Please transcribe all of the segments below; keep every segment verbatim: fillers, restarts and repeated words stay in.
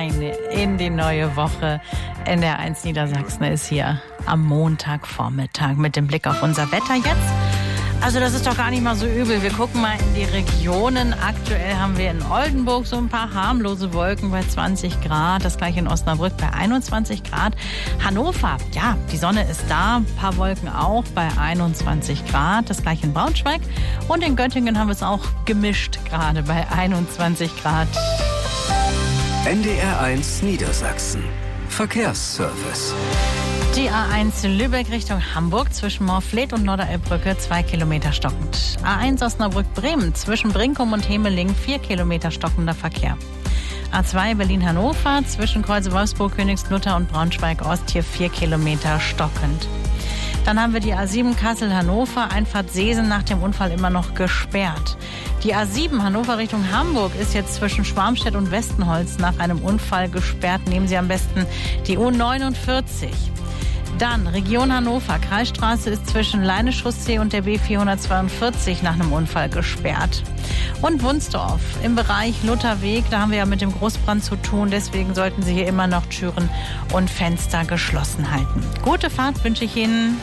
rein in die neue Woche. N D R eins Niedersachsen ist hier am Montagvormittag mit dem Blick auf unser Wetter jetzt. Also das ist doch gar nicht mal so übel. Wir gucken mal in die Regionen. Aktuell haben wir in Oldenburg so ein paar harmlose Wolken bei zwanzig Grad. Das gleiche in Osnabrück bei einundzwanzig Grad. Hannover, ja, die Sonne ist da. Ein paar Wolken auch bei einundzwanzig Grad. Das gleiche in Braunschweig. Und in Göttingen haben wir es auch gemischt, gerade bei einundzwanzig Grad. N D R eins Niedersachsen. Verkehrsservice. Die A eins Lübeck Richtung Hamburg zwischen Morfleet und Norderelbbrücke zwei Kilometer stockend. A eins Osnabrück-Bremen zwischen Brinkum und Hemeling vier Kilometer stockender Verkehr. A zwei Berlin-Hannover zwischen Kreuze-Wolfsburg, Königslutter und Braunschweig-Ost hier vier Kilometer stockend. Dann haben wir die A sieben Kassel-Hannover, Einfahrt Seesen nach dem Unfall immer noch gesperrt. Die A sieben Hannover Richtung Hamburg ist jetzt zwischen Schwarmstedt und Westenholz nach einem Unfall gesperrt. Nehmen Sie am besten die U neunundvierzig. Dann Region Hannover, Kreisstraße ist zwischen Leine-Chaussee und der B vierhundertzweiundvierzig nach einem Unfall gesperrt. Und Wunsdorf im Bereich Lutherweg, da haben wir ja mit dem Großbrand zu tun, deswegen sollten Sie hier immer noch Türen und Fenster geschlossen halten. Gute Fahrt wünsche ich Ihnen.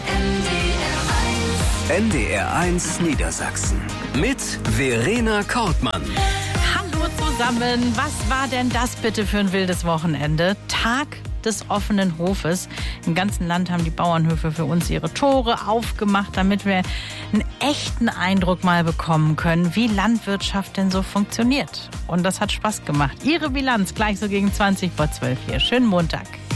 N D R eins Niedersachsen mit Verena Kortmann. Hallo zusammen, was war denn das bitte für ein wildes Wochenende? Tag des offenen Hofes. Im ganzen Land haben die Bauernhöfe für uns ihre Tore aufgemacht, damit wir einen echten Eindruck mal bekommen können, wie Landwirtschaft denn so funktioniert. Und das hat Spaß gemacht. Ihre Bilanz gleich so gegen zwanzig vor zwölf hier. Schönen Montag.